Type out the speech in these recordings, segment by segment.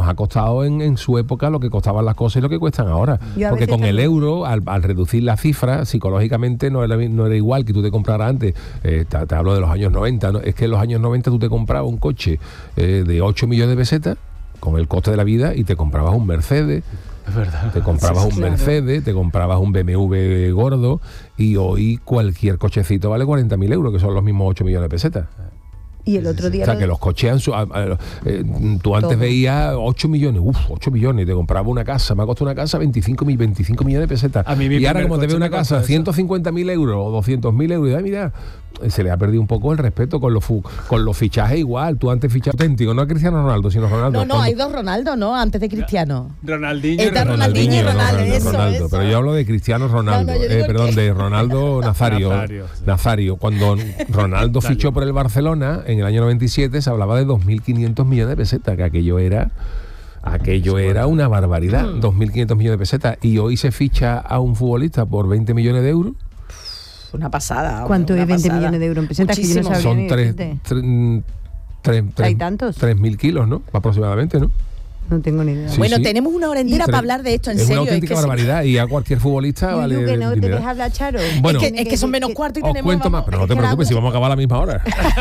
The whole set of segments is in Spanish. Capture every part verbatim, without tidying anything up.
nos ha costado en, en su época lo que costaban las cosas y lo que cuestan ahora. Porque con el euro, al, al reducir la cifra, psicológicamente no era, no era igual que tú te compraras antes. Eh, te, te hablo de los años noventa, ¿no? Es que en los años noventa tú te comprabas un coche eh, de ocho millones de pesetas con el coste de la vida y te comprabas un Mercedes. Es verdad. Te comprabas sí, un claro. Mercedes, te comprababas un B M W gordo y hoy cualquier cochecito vale cuarenta mil euros, que son los mismos ocho millones de pesetas. Y el otro día... O sea, lo- que los coches han... su- a- a- eh, tú antes Todo. veías ocho millones, uff, ocho millones, te compraba una casa, me ha costado una casa veinticinco millones de pesetas. A mí mi Y ahora primer como te ve coche una me costó casa, eso. ciento cincuenta mil euros o doscientos mil euros, y ay, mira, se le ha perdido un poco el respeto con los fu- con los fichajes igual. Tú antes fichabas auténtico, no a Cristiano Ronaldo, sino Ronaldo. No, no, Cuando- hay dos Ronaldo, ¿no? Antes de Cristiano. Ronaldinho y Está Ronaldo. Ronaldinho y Ronaldo, eso, Ronaldo, eso. pero yo hablo de Cristiano Ronaldo, No, no, yo eh, digo perdón, que- de Ronaldo Nazario. Nazario, sí. Nazario. Cuando Ronaldo fichó por el Barcelona en el año noventa y siete se hablaba de dos mil quinientos millones de pesetas, que aquello era aquello era una barbaridad, dos mil quinientos millones de pesetas, y hoy se ficha a un futbolista por veinte millones de euros. Una pasada. hombre, ¿Cuánto una es veinte pasada. millones de euros en pesetas? Que yo no Muchísimo. sabría Son ni tres, decirte. tres, tres, ¿Hay tres, tantos? tres mil kilos, ¿no? Aproximadamente, ¿no? No tengo ni idea. Sí, Bueno, sí. tenemos una hora entera Tres- para hablar de esto, en es serio. una auténtica es que sí. barbaridad, y a cualquier futbolista Yuyu, vale que no te dinero. deja hablar, Charo. Bueno, es, que, es que son menos cuarto y Os tenemos... cuento más, vamos, pero no es te que la- preocupes, si vamos a acabar a la misma hora.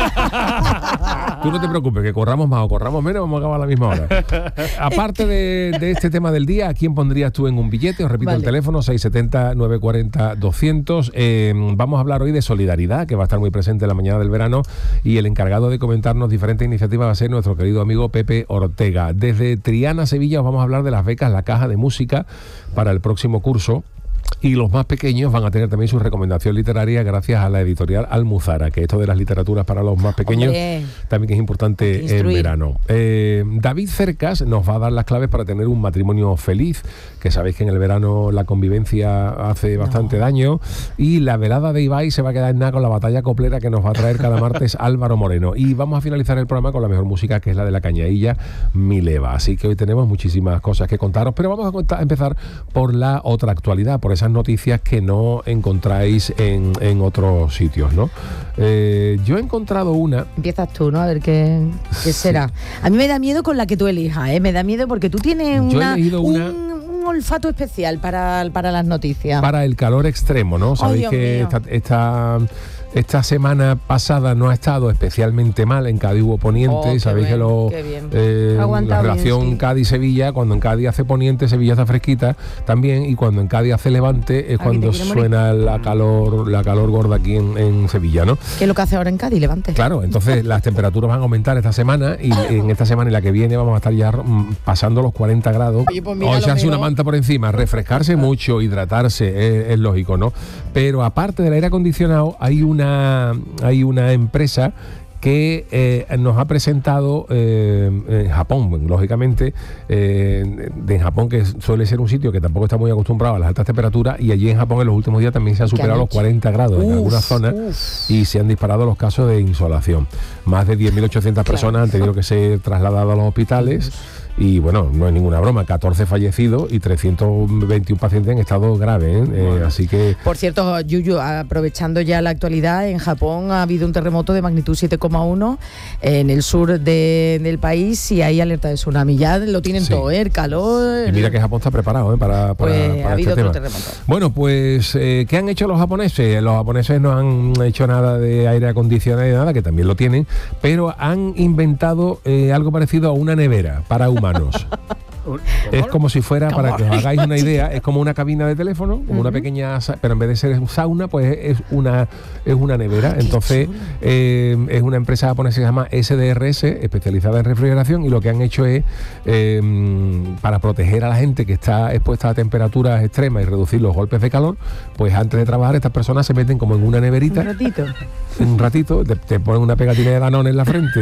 Tú no te preocupes, que corramos más o corramos menos, vamos a acabar a la misma hora. Aparte de, de este tema del día, ¿a quién pondrías tú en un billete? Os repito Vale. el teléfono, seis siete cero, nueve cuatro cero, doscientos. Eh, vamos a hablar hoy de solidaridad, que va a estar muy presente en la mañana del verano, y el encargado de comentarnos diferentes iniciativas va a ser nuestro querido amigo Pepe Ortega. Desde Triana, Sevilla, os vamos a hablar de las becas La Caja de Música para el próximo curso. Y los más pequeños van a tener también su recomendación literaria gracias a la editorial Almuzara, que esto de las literaturas para los más pequeños Hombre, también es importante hay que en instruir. verano. Eh, David Cercas nos va a dar las claves para tener un matrimonio feliz, que sabéis que en el verano la convivencia hace bastante daño, y la velada de Ibai se va a quedar en nada con la batalla coplera que nos va a traer cada martes Álvaro Moreno. Y vamos a finalizar el programa con la mejor música, que es la de la cañailla Mileva. Así que hoy tenemos muchísimas cosas que contaros, pero vamos a, contar- a empezar por la otra actualidad, por esas noticias que no encontráis en, en otros sitios, ¿no? Eh, yo he encontrado una... Empiezas tú, ¿no? A ver qué, qué será. A mí me da miedo con la que tú elijas, ¿eh? Me da miedo porque tú tienes Yo he una, elegido una- un, un olfato especial para, para las noticias. para el calor extremo, ¿no? Sabéis Dios que mío. esta, esta, esta semana pasada no ha estado especialmente mal en Cádiz hubo poniente, Oh, qué sabéis bien, que lo, qué bien. eh, Ha la aguantado bien, relación sí. Cádiz-Sevilla, cuando en Cádiz hace poniente, Sevilla está fresquita también, y cuando en Cádiz hace levante es Aquí cuando te quiero morir. suena la calor, la calor gorda aquí en, en Sevilla, ¿no? ¿Qué es lo que hace ahora en Cádiz? Levante. Claro, entonces las temperaturas van a aumentar esta semana, y en esta semana y la que viene vamos a estar ya mm, pasando los cuarenta grados. Oye, pues mira, o lo echarse una mejor. manta por encima, refrescarse mucho, hidratarse, es, es lógico, ¿no? Pero aparte del aire acondicionado, hay una, hay una empresa que eh, nos ha presentado eh, en Japón, lógicamente, eh, de en Japón, que suele ser un sitio que tampoco está muy acostumbrado a las altas temperaturas, y allí en Japón en los últimos días también se han superado han los hecho? cuarenta grados en Uf, algunas zonas, uf. y se han disparado los casos de insolación. Más de diez mil ochocientas personas han tenido que ser trasladadas a los hospitales. Y bueno, no es ninguna broma, catorce fallecidos y trescientos veintiuno pacientes en estado grave, ¿eh? Eh, así que Por cierto, Yuyu, aprovechando ya la actualidad, en Japón ha habido un terremoto de magnitud siete coma uno en el sur de- del país y hay alerta de tsunami. Ya lo tienen Sí. todo, ¿eh? El calor. y mira que Japón está preparado, ¿eh? para, para, Pues para ha habido este otro tema. terremoto. Bueno, pues eh, ¿qué han hecho los japoneses? Los japoneses no han hecho nada de aire acondicionado y nada, que también lo tienen, pero han inventado eh, algo parecido a una nevera para humanos. Es como si fuera, para que os hagáis una idea, es como una cabina de teléfono, como una pequeña, sa- pero en vez de ser un sauna, pues es una es una nevera. Entonces eh, es una empresa japonesa que se llama S D R S, especializada en refrigeración, y lo que han hecho es eh, para proteger a la gente que está expuesta a temperaturas extremas y reducir los golpes de calor, pues antes de trabajar estas personas se meten como en una neverita Un ratito. un ratito, te, te ponen una pegatina de Danone en la frente.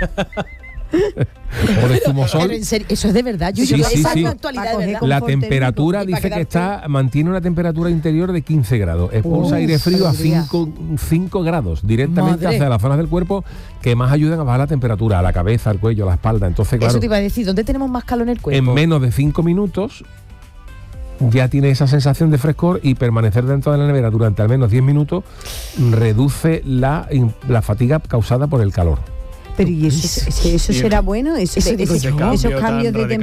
O de zumosol. Pero en serio, eso es de verdad, Yuyu. Sí, Esa sí, es sí. la actualidad, Para de coger verdad. con- La confort temperatura térmico. Y dice para que quedarte- está mantiene una temperatura interior de quince grados. Expulsa Uf, aire frío a alegría. cinco grados directamente Madre. hacia las zonas del cuerpo que más ayudan a bajar la temperatura, a la cabeza, al cuello, a la espalda. Entonces, claro, Eso te iba a decir, ¿dónde tenemos más calor en el cuerpo? en menos de cinco minutos ya tiene esa sensación de frescor, y permanecer dentro de la nevera durante al menos diez minutos reduce la, la fatiga causada por el calor. Pero ¿y eso, eso, eso será bueno? Eso, Ese- ese- ese esos cambio cambios tan de